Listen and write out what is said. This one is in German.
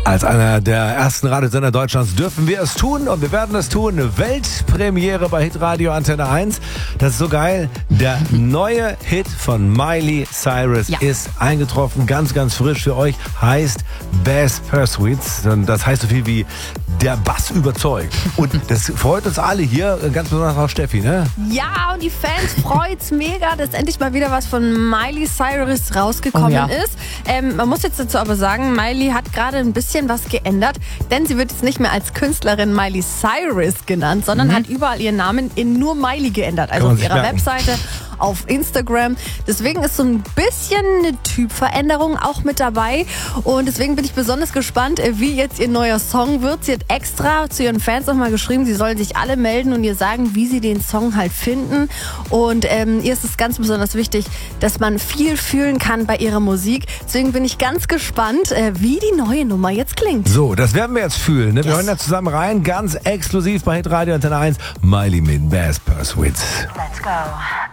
Als einer der ersten Radiosender Deutschlands dürfen wir es tun und wir werden es tun. Weltpremiere bei Hitradio Antenne 1. Das ist so geil. Der neue Hit von Miley Cyrus ist eingetroffen, ganz, ganz frisch für euch. Heißt Bass Pursuits. Das heißt so viel wie der Bass überzeugt. Und das freut uns alle hier, ganz besonders auch Steffi, ne? Ja, und die Fans freut's mega, dass endlich mal wieder was von Miley Cyrus rausgekommen ist. Man muss jetzt dazu aber sagen, Miley hat gerade ein bisschen was geändert, denn sie wird jetzt nicht mehr als Künstlerin Miley Cyrus genannt, sondern hat überall ihren Namen in nur Miley geändert. Also auf ihrer Webseite, auf Instagram. Deswegen ist so ein bisschen eine Typveränderung auch mit dabei. Und deswegen bin ich besonders gespannt, wie jetzt ihr neuer Song wird. Sie hat extra zu ihren Fans nochmal geschrieben, sie sollen sich alle melden und ihr sagen, wie sie den Song halt finden. Und ihr ist es ganz besonders wichtig, dass man viel fühlen kann bei ihrer Musik. Deswegen bin ich ganz gespannt, wie die neue Nummer jetzt klingt. So, das werden wir jetzt fühlen. Ne? Wir hören ja zusammen rein, ganz exklusiv bei Hitradio Antenne 1. Miley mit Bass Pursuits. Let's go.